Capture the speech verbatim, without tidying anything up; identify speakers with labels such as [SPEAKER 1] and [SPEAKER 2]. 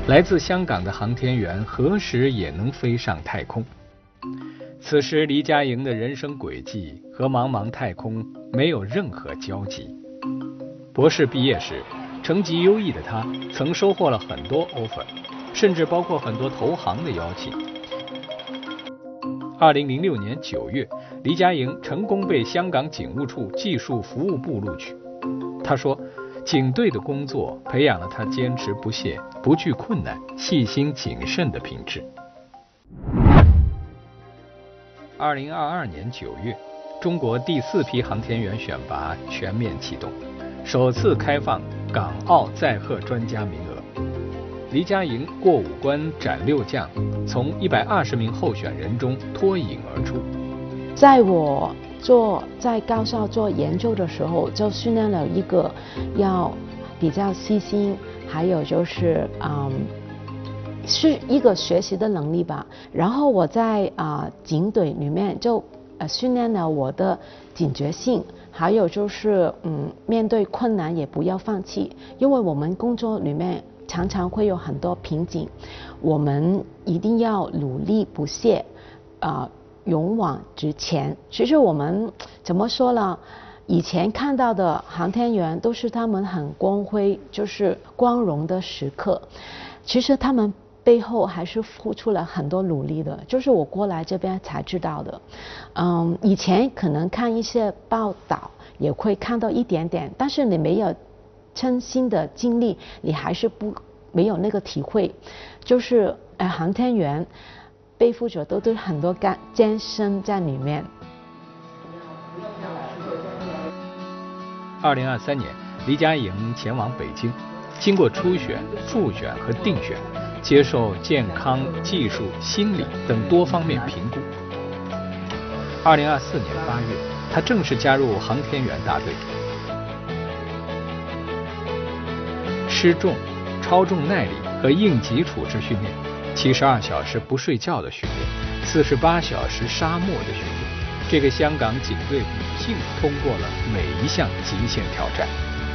[SPEAKER 1] 来自香港的航天员何时也能飞上太空？此时黎佳莹的人生轨迹和茫茫太空没有任何交集。博士毕业时，成绩优异的他曾收获了很多 offer， 甚至包括很多投行的邀请。二零零六年九月，黎佳莹成功被香港警务处技术服务部录取。他说，警队的工作培养了他坚持不懈、不惧困难、细心谨慎的品质。二零二二年九月，中国第四批航天员选拔全面启动，首次开放港澳载荷专家名额。黎佳莹过五关斩六将，从一百二十名候选人中脱颖而出。
[SPEAKER 2] 在我做在高校做研究的时候，就训练了一个要比较细心，还有就是嗯。是一个学习的能力吧。然后我在啊、呃、警队里面就呃训练了我的警觉性，还有就是嗯面对困难也不要放弃，因为我们工作里面常常会有很多瓶颈，我们一定要努力不懈，啊、呃、勇往直前。其实我们怎么说呢？以前看到的航天员都是他们很光辉，就是光荣的时刻，其实他们背后还是付出了很多努力的，就是我过来这边才知道的。嗯，以前可能看一些报道也会看到一点点，但是你没有真心的经历，你还是不没有那个体会。就是呃，航天员背负着都是很多干艰辛在里面。
[SPEAKER 1] 二零二三年，黎佳莹前往北京，经过初选、复选和定选，接受健康、技术、心理等多方面评估。二零二四年八月，他正式加入航天员大队。失重、超重耐力和应急处置训练，七十二小时不睡觉的训练，四十八小时沙漠的训练，这个香港警队女性通过了每一项极限挑战。